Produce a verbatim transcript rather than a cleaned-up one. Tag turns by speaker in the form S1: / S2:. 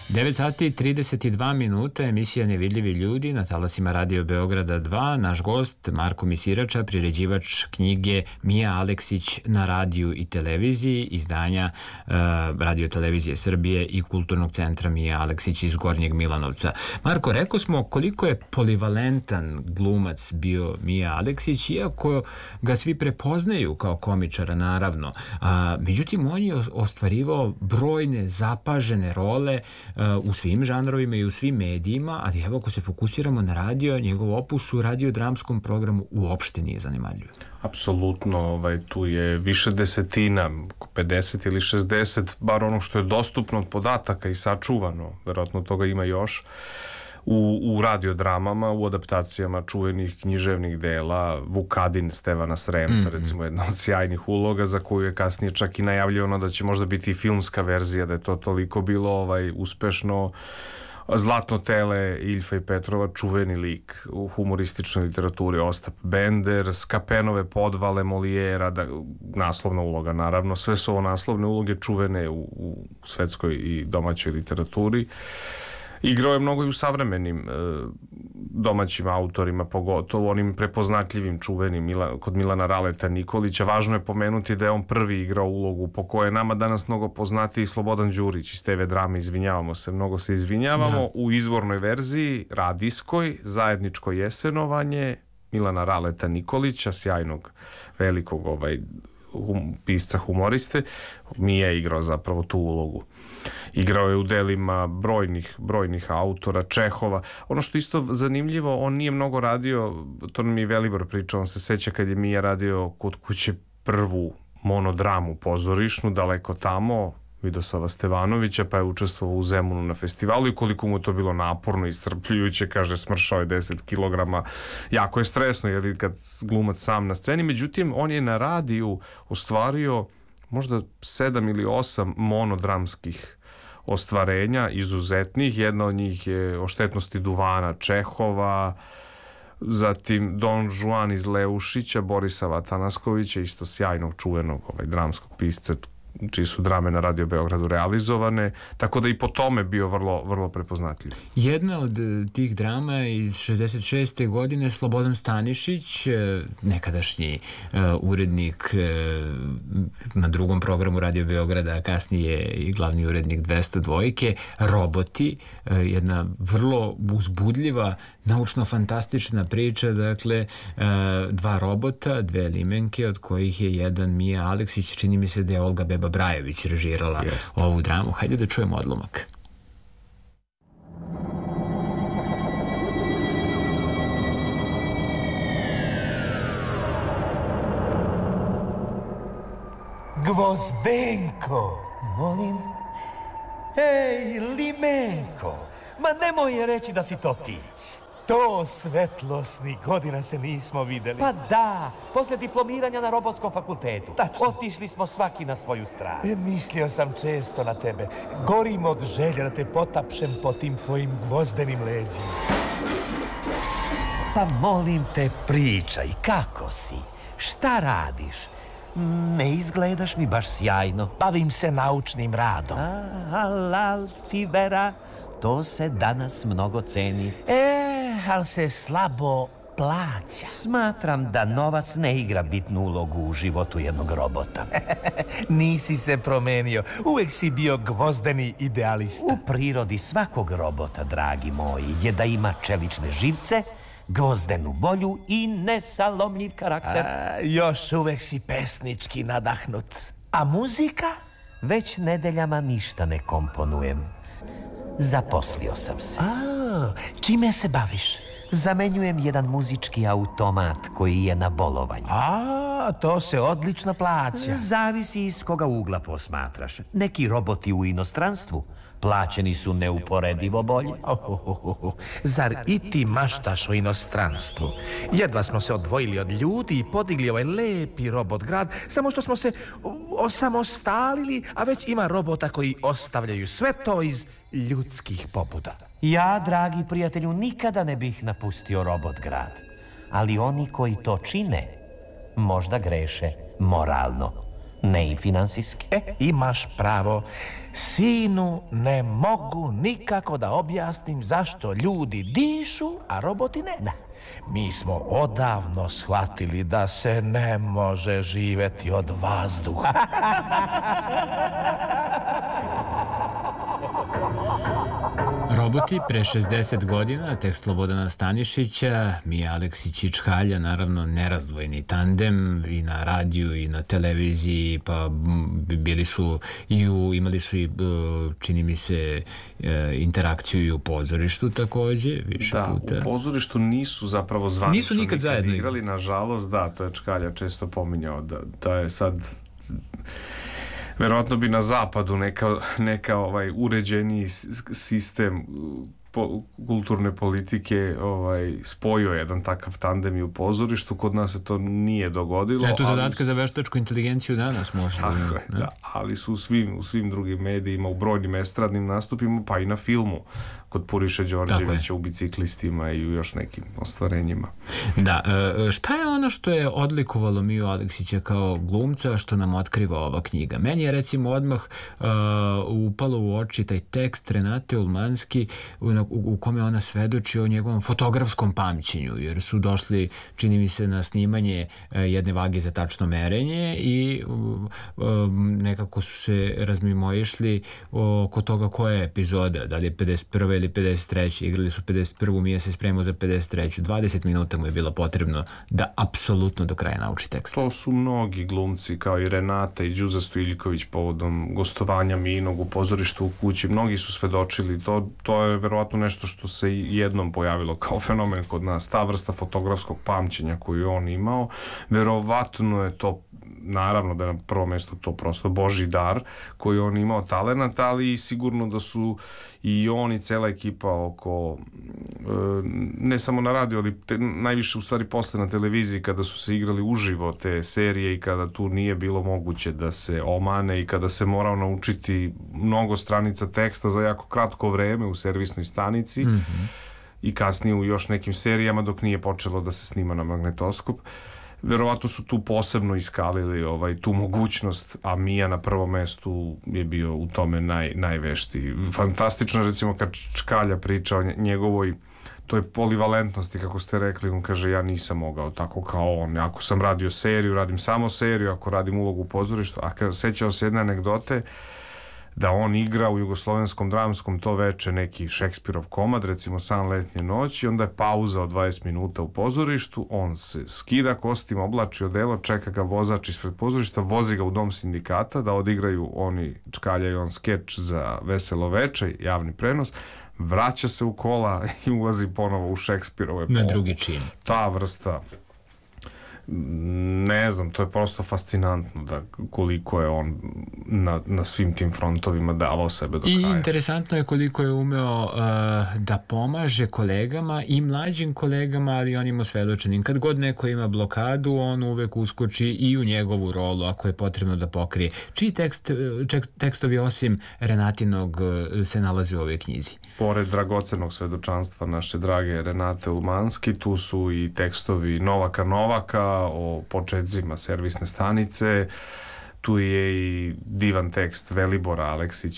S1: devet sati i trideset dva minuta, emisija Nevidljivi ljudi na talasima Radio Beograda dva. Naš gost Marko Misirača, priređivač knjige Mija Aleksić na radiju i televiziji, izdanja uh, Radio Televizije Srbije i Kulturnog centra Mija Aleksić iz Gornjeg Milanovca. Marko, rekao smo koliko je polivalentan glumac bio Mija Aleksić, iako ga svi prepoznaju kao komičara, naravno. A, međutim, on je ostvarivao brojne zapažene role u svim žanrovima i u svim medijima, ali evo ako se fokusiramo na radio, njegov opus u radiodramskom programu uopšte nije zanemarljiv.
S2: Apsolutno, ovaj, tu je više desetina, pedeset ili šezdeset, bar ono što je dostupno od podataka i sačuvano, verovatno toga ima još, u, u radiodramama, u adaptacijama čuvenih književnih dela. Vukadin Stevana Sremca, mm-hmm. recimo jedna od sjajnih uloga za koju je kasnije čak i najavljeno da će možda biti i filmska verzija, da je to toliko bilo ovaj, uspešno. Zlatno tele Iljfa i Petrova, čuveni lik u humorističnoj literaturi, Ostap Bender, Skapenove podvale Molijera, da, naslovna uloga naravno, sve su ovo naslovne uloge čuvene u, u svetskoj i domaćoj literaturi. Igrao je mnogo i u savremenim e, domaćim autorima, pogotovo onim prepoznatljivim, čuvenim Mila, kod Milana Raleta Nikolića. Važno je pomenuti da je on prvi igrao ulogu po kojoj je nama danas mnogo poznatiji Slobodan Đurić iz te ve drame, izvinjavamo se, mnogo se izvinjavamo, da. U izvornoj verziji, radijskoj, zajedničko jesenovanje Milana Raleta Nikolića, sjajnog, velikog ovaj, hum, pisca humoriste. Mija je igrao zapravo tu ulogu. Igrao je u delima brojnih, brojnih autora, Čehova. Ono što isto zanimljivo, on nije mnogo radio, to nam je Velibor pričao, on se seća kad je Mija radio kod kuće prvu monodramu pozorišnu, daleko tamo, Vidosava Stevanovića, pa je učestvovao u Zemunu na festivalu i koliko mu to bilo naporno i iscrpljujuće, kaže, smršao je deset kilograma, jako je stresno, jer kad glumac sam na sceni. Međutim, on je na radiju ostvario možda sedam ili osam monodramskih ostvarenja izuzetnih. Jedna od njih je O štetnosti duvana Čehova, zatim Don Juan iz Leušića Borisa Vatanaskovića, isto sjajnog, čuvenog ovaj, dramskog pisca, čiji su drame na Radio Beogradu realizovane, tako da i po tome bio vrlo, vrlo prepoznatljiv.
S1: Jedna od tih drama iz šezdeset šeste godine, Slobodan Stanišić, nekadašnji uh, urednik uh, na drugom programu Radio Beograda, a kasnije i glavni urednik dvesta dvojke, Roboti, uh, jedna vrlo uzbudljiva, naučno-fantastična priča, dakle, uh, dva robota, dve limenke, od kojih je jedan Mija Aleksić, čini mi se da je Olga Beba Brajević režirala Jest. ovu dramu. Hajde da čujemo odlomak.
S3: Gvozdenko, molim? Ej, limenko, ma nemoj reći da si to ti. Sto svetlosnih godina se nismo videli. Pa da, posle diplomiranja na robotskom fakultetu. Tačno. Otišli smo svaki na svoju stranu. E, mislio sam često na tebe. Gorim od želje da te potapšem po tim tvojim gvozdenim leđima. Pa molim te, pričaj, kako si? Šta radiš? Ne izgledaš mi baš sjajno. Bavim se naučnim radom. A, halal ti vera, to se danas mnogo ceni. E, ali se slabo plaća. Smatram da novac ne igra bitnu ulogu u životu jednog robota. Nisi se promenio. Uvek si bio gvozdeni idealista. U prirodi svakog robota, dragi moji, je da ima čelične živce, gvozdenu volju i nesalomljiv karakter. A, još uvek si pesnički nadahnut. A muzika? Već nedeljama ništa ne komponujem. Zaposlio sam se. A, čime se baviš? Zamenjujem jedan muzički automat koji je na bolovanju. A, to se odlično plaća. Zavisi iz koga ugla posmatraš. Neki roboti u inostranstvu plaćeni su neuporedivo bolje. Oh, oh, oh, oh. Zar i ti maštaš o inostranstvu? Jedva smo se odvojili od ljudi i podigli ovaj lepi robot grad, samo što smo se osamostalili, a već ima robota koji ostavljaju sve to iz ljudskih pobuda. Ja, dragi prijatelju, nikada ne bih napustio robot grad. Ali oni koji to čine, možda greše moralno. ne i finansijski. E, imaš pravo. Sinu, ne mogu nikako da objasnim zašto ljudi dišu, a roboti ne. Da. Mi smo odavno shvatili da se ne može živeti od vazduha.
S1: Roboti pre šezdeset godina, tekst Slobodana Stanišića, Mija Aleksić i Čkalja, naravno nerazdvojni tandem i na radiju i na televiziji, pa bili su i u, imali su i, čini mi se, interakciju i u pozorištu takođe, više
S2: da,
S1: puta.
S2: Da, u pozorištu nisu zapravo zvanično
S1: nisu nikad zajedno
S2: igrali, nažalost, da, to je Čkalja često pominjao, da, da je sad... Verovatno bi na zapadu neka, neka ovaj uređeni sistem po, kulturne politike ovaj, spojio jedan takav tandem i u pozorištu. Kod nas se to nije dogodilo.
S1: Eto zadatka za veštačku inteligenciju danas može.
S2: Tako je, da, ali su u svim, u svim drugim medijima, u brojnim estradnim nastupima, pa i na filmu kod Puriše Đorđevića u Biciklistima i u još nekim ostvarenjima.
S1: Da, šta je ono što je odlikovalo Miju Aleksića kao glumca, što nam otkriva ova knjiga? Meni je recimo odmah uh, upalo u oči taj tekst Renate Ulmanski u, u, u kome ona svedoči o njegovom fotografskom pamćenju, jer su došli, čini mi se, na snimanje uh, jedne vage za tačno merenje i uh, uh, nekako su se razmimoišli oko toga koja je epizoda, da li je pedeset prva ili pedeset treća. Igrali su pedeset prvu, Mija se spremao za pedeset treću. dvadeset minuta mu je bilo potrebno da apsolutno do kraja nauči tekst.
S2: To su mnogi glumci, kao i Renata i Đuza Stojiljković povodom gostovanja Mijinog u pozorištu u kući. Mnogi su svedočili. To, to je verovatno nešto što se jednom pojavilo kao fenomen kod nas. Ta vrsta fotografskog pamćenja koju on imao. Verovatno je to, naravno da je na prvo mesto to prosto Božji dar koji on imao talenat, ali sigurno da su i on i cela ekipa oko, ne samo na radiju, ali te, najviše u stvari posle na televiziji, kada su se igrali uživo te serije i kada tu nije bilo moguće da se omane i kada se morao naučiti mnogo stranica teksta za jako kratko vreme u servisnoj stanici, mm-hmm. i kasnije u još nekim serijama dok nije počelo da se snima na magnetoskop. Verovatno su tu posebno iskalili ovaj, tu mogućnost, a Mija na prvom mestu je bio u tome naj, najveštiji. Fantastično, recimo, kad Čkalja priča o njegovoj toj polivalentnosti, kako ste rekli, on kaže, ja nisam mogao tako kao on. Ako sam radio seriju, radim samo seriju, ako radim ulogu u pozorištu, a kad sećao se jedne anegdote, da on igra u Jugoslovenskom dramskom to veče neki Šekspirov komad, recimo San letnje noći, onda je pauza od dvadeset minuta u pozorištu, on se skida kostim, oblači odelo, čeka ga vozač ispred pozorišta, vozi ga u dom sindikata da odigraju oni, Čkalja i on, skeč za Veselo veče, javni prenos, vraća se u kola i ulazi ponovo u Šekspirove
S1: na drugi čin.
S2: Ta vrsta, ne znam, to je prosto fascinantno da koliko je on na, na svim tim frontovima davao sebe do kraja.
S1: I interesantno je koliko je umeo uh, da pomaže kolegama i mlađim kolegama, ali onim osvedočenim. Kad god neko ima blokadu, on uvek uskoči i u njegovu rolu ako je potrebno da pokrije. Čiji tekst, tekstovi osim Renatinog se nalaze u ovoj knjizi?
S2: Pored dragocenog svedočanstva naše drage Renate Ulmanski, tu su i tekstovi Novaka Novaka o početcima servisne stanice, tu je i divan tekst Velibora Aleksića